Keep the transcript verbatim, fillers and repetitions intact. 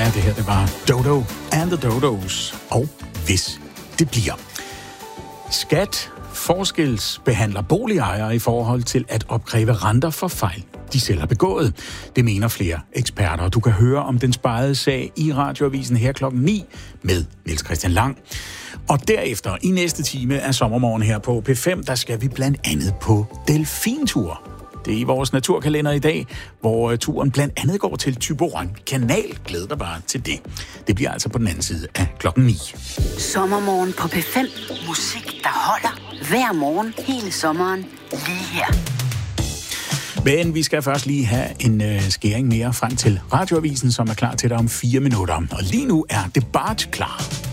Ja, det her, det var Dodo and the Dodos. Og hvis det bliver. Skat forskelsbehandler boligejere i forhold til at opkræve renter for fejl, de selv har begået. Det mener flere eksperter. Du kan høre om den spejede sag i Radioavisen her klokken ni med Niels Christian Lang. Og derefter i næste time af Sommermorgen her på P fem, der skal vi blandt andet på delfintur. Det er i vores naturkalender i dag, hvor turen blandt andet går til Thyborøn Kanal. Glæd dig bare til det. Det bliver altså på den anden side af klokken ni. Sommermorgen på P fem. Musik, der holder hver morgen hele sommeren lige her. Men vi skal først lige have en øh, skæring mere frem til Radioavisen, som er klar til dig om fire minutter. Og lige nu er Debat klar.